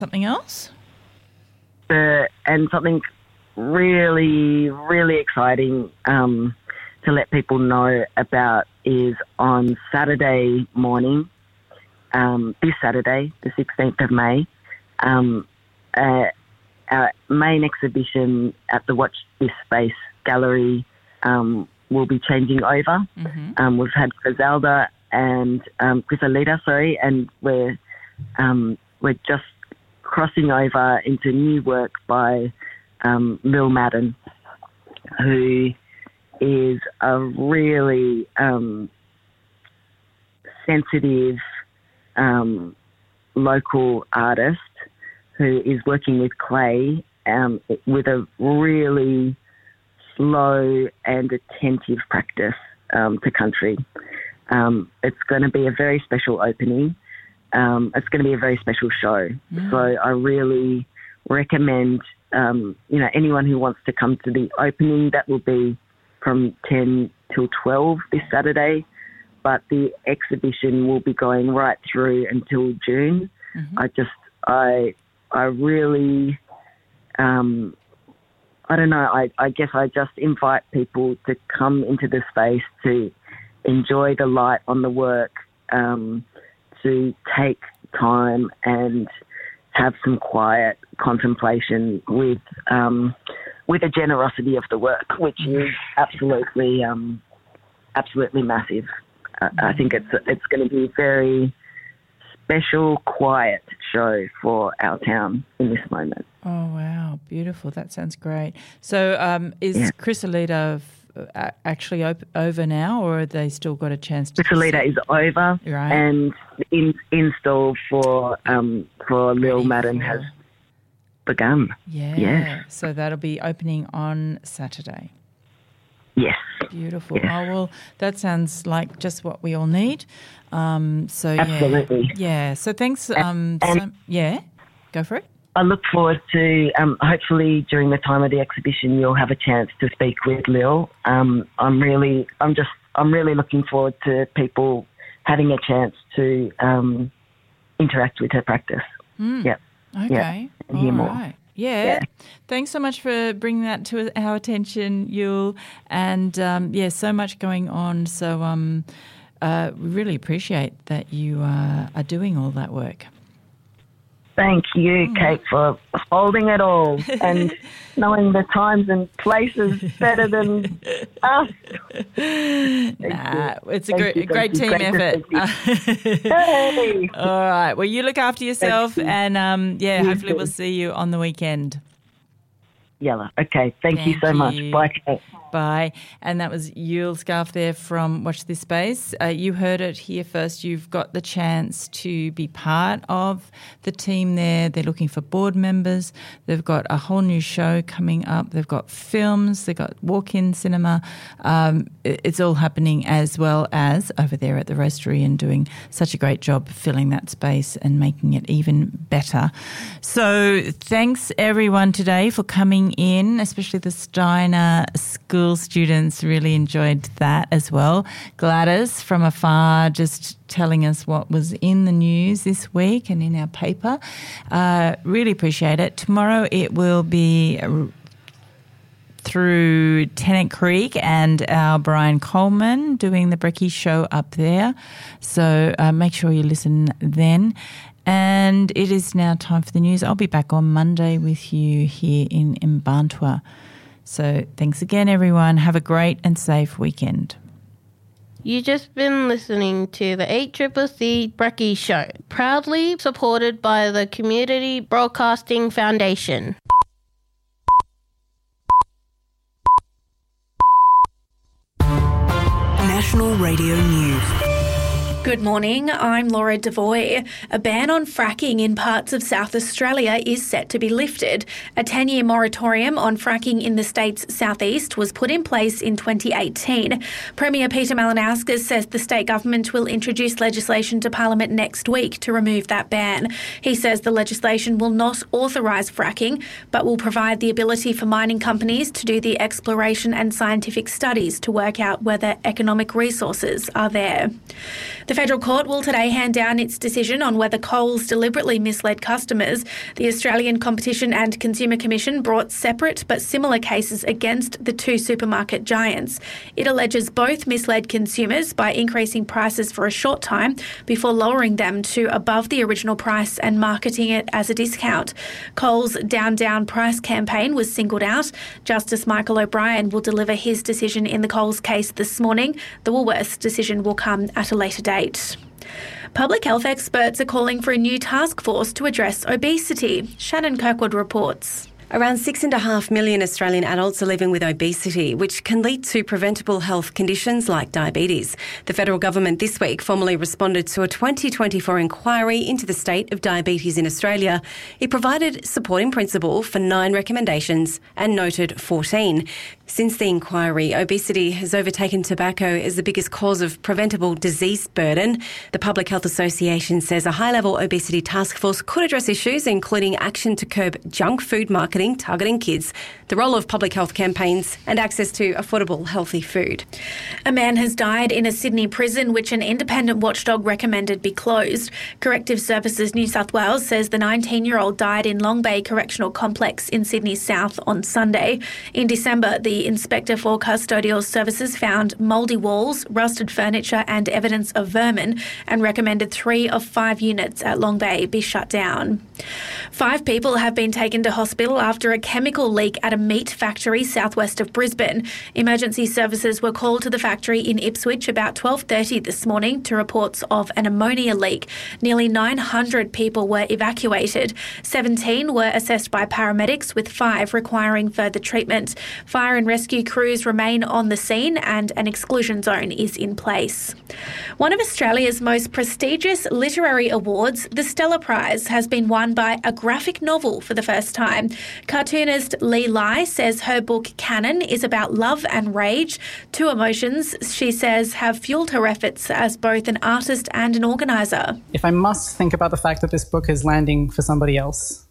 Something else? And something really, really exciting to let people know about is on Saturday morning, this Saturday, the 16th of May, our main exhibition at the Watch This Space Gallery will be changing over. Mm-hmm. We've had Griselda and Griselida, and we're just crossing over into new work by Lil Madden, who is a really sensitive local artist who is working with clay with a really slow and attentive practice to country. It's going to be a very special opening. It's going to be a very special show. So I really recommend, anyone who wants to come to the opening. That will be from 10 till 12 this Saturday, but the exhibition will be going right through until June. Mm-hmm. I really, I don't know, I guess I just invite people to come into the space to enjoy the light on the work, to take time and have some quiet contemplation with a generosity of the work, which is absolutely massive. I think it's going to be a very special, quiet show for our town in this moment. Oh, wow. Beautiful. That sounds great. So is Griselida actually over now, or have they still got a chance to... Griselida is over, right, and install for Lil Madden has begun. Yeah. Yes. So that'll be opening on Saturday. Yes. Beautiful. Yes. Oh, well, that sounds like just what we all need. Absolutely. Yeah. So thanks. Go for it. I look forward to, hopefully during the time of the exhibition, you'll have a chance to speak with Lil. I'm really looking forward to people having a chance to interact with her practice. Yep. Okay. Yep. And hear more. Right. Yeah. Thanks so much for bringing that to our attention, Yul. And, so much going on. So we really appreciate that you are doing all that work. Thank you, Kate, for holding it all and knowing the times and places better than us. It's a great team effort. Hey. All right. Well, you look after yourself, and hopefully we'll see you on the weekend. Yella. Okay. Thank you so much. Bye, Kate. Bye. And that was Yul Scarf there from Watch This Space. You heard it here first. You've got the chance to be part of the team there. They're looking for board members. They've got a whole new show coming up. They've got films. They've got walk-in cinema. It's all happening as well as over there at the Roastery, and doing such a great job filling that space and making it even better. So thanks everyone today for coming in, especially the Steiner School students really enjoyed that as well. Gladys from afar just telling us what was in the news this week and in our paper. Really appreciate it. Tomorrow it will be through Tennant Creek and our Brian Coleman doing the Brekkie show up there. So make sure you listen then. And it is now time for the news. I'll be back on Monday with you here in Mbantua. So thanks again, everyone. Have a great and safe weekend. You just been listening to the 8CCC Brekkie Show, proudly supported by the Community Broadcasting Foundation. National Radio News. Good morning, I'm Laura Devoy. A ban on fracking in parts of South Australia is set to be lifted. A 10-year moratorium on fracking in the state's southeast was put in place in 2018. Premier Peter Malinauskas says the state government will introduce legislation to Parliament next week to remove that ban. He says the legislation will not authorise fracking, but will provide the ability for mining companies to do the exploration and scientific studies to work out whether economic resources are there. The federal court will today hand down its decision on whether Coles deliberately misled customers. The Australian Competition and Consumer Commission brought separate but similar cases against the two supermarket giants. It alleges both misled consumers by increasing prices for a short time before lowering them to above the original price and marketing it as a discount. Coles' Down price campaign was singled out. Justice Michael O'Brien will deliver his decision in the Coles case this morning. The Woolworths decision will come at a later date. Public health experts are calling for a new task force to address obesity. Shannon Kirkwood reports. Around 6.5 million Australian adults are living with obesity, which can lead to preventable health conditions like diabetes. The federal government this week formally responded to a 2024 inquiry into the state of diabetes in Australia. It provided support in principle for 9 recommendations and noted 14. Since the inquiry, obesity has overtaken tobacco as the biggest cause of preventable disease burden. The Public Health Association says a high-level obesity task force could address issues including action to curb junk food marketing targeting kids, the role of public health campaigns and access to affordable, healthy food. A man has died in a Sydney prison which an independent watchdog recommended be closed. Corrective Services New South Wales says the 19-year-old died in Long Bay Correctional Complex in Sydney South on Sunday. In December, the Inspector for Custodial Services found mouldy walls, rusted furniture and evidence of vermin and recommended 3 of 5 units at Long Bay be shut down. 5 people have been taken to hospital after a chemical leak at a meat factory southwest of Brisbane. Emergency services were called to the factory in Ipswich about 12:30 this morning to reports of an ammonia leak. Nearly 900 people were evacuated. 17 were assessed by paramedics, with 5 requiring further treatment. Fire and rescue crews remain on the scene and an exclusion zone is in place. One of Australia's most prestigious literary awards, the Stella Prize, has been won by a graphic novel for the first time. Cartoonist Lee Lai says her book Canon is about love and rage, 2 emotions she says have fueled her efforts as both an artist and an organiser. If I must think about the fact that this book is landing for somebody else,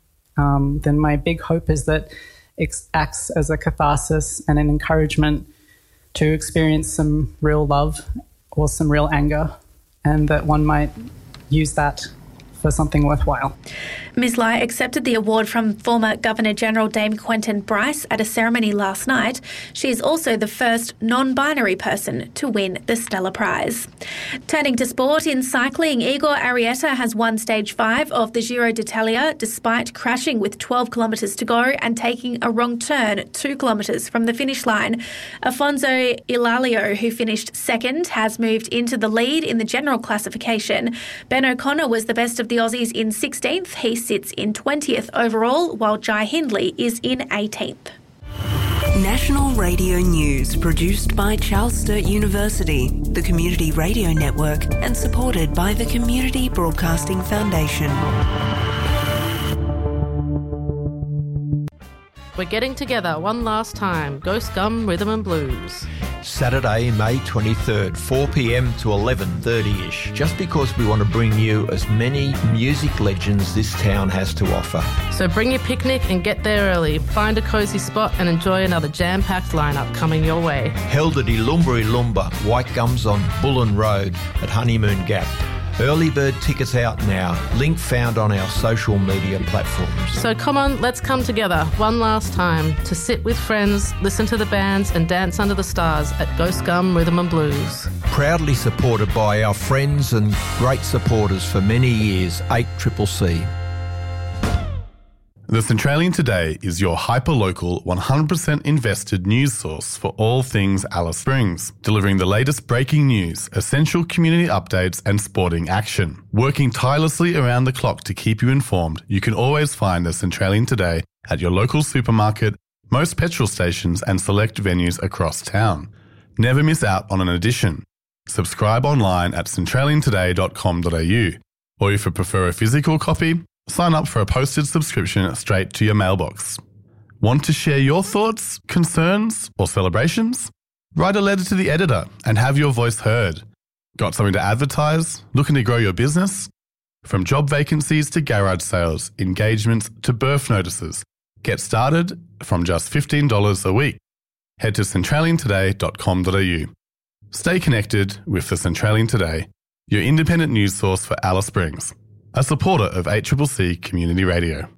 then my big hope is that it acts as a catharsis and an encouragement to experience some real love or some real anger, and that one might use that for something worthwhile. Ms Lai accepted the award from former Governor-General Dame Quentin Bryce at a ceremony last night. She is also the first non-binary person to win the Stella Prize. Turning to sport, in cycling, Igor Arrieta has won Stage 5 of the Giro d'Italia despite crashing with 12 kilometres to go and taking a wrong turn 2 kilometres from the finish line. Afonso Ilalio, who finished second, has moved into the lead in the general classification. Ben O'Connor was the best of the Aussies in 16th. He sits in 20th overall, while Jai Hindley is in 18th. National Radio News, produced by Charles Sturt University, the Community Radio Network, and supported by the Community Broadcasting Foundation. We're getting together one last time. Ghost Gum Rhythm and Blues. Saturday, May 23rd, 4 p.m. to 11:30ish, just because we want to bring you as many music legends this town has to offer. So bring your picnic and get there early. Find a cosy spot and enjoy another jam-packed lineup coming your way. Held at Ilumbri Lumba, White Gums on Bullen Road at Honeymoon Gap. Early bird tickets out now. Link found on our social media platforms. So come on, let's come together one last time to sit with friends, listen to the bands and dance under the stars at Ghost Gum Rhythm and Blues. Proudly supported by our friends and great supporters for many years, 8CCC. The Centralian Today is your hyper-local, 100% invested news source for all things Alice Springs, delivering the latest breaking news, essential community updates and sporting action. Working tirelessly around the clock to keep you informed, you can always find the Centralian Today at your local supermarket, most petrol stations and select venues across town. Never miss out on an edition. Subscribe online at centraliantoday.com.au, or if you prefer a physical copy, sign up for a posted subscription straight to your mailbox. Want to share your thoughts, concerns, or celebrations? Write a letter to the editor and have your voice heard. Got something to advertise? Looking to grow your business? From job vacancies to garage sales, engagements to birth notices, get started from just $15 a week. Head to centraliantoday.com.au. Stay connected with the Centralian Today your independent news source for Alice Springs, a supporter of 8CCC Community Radio.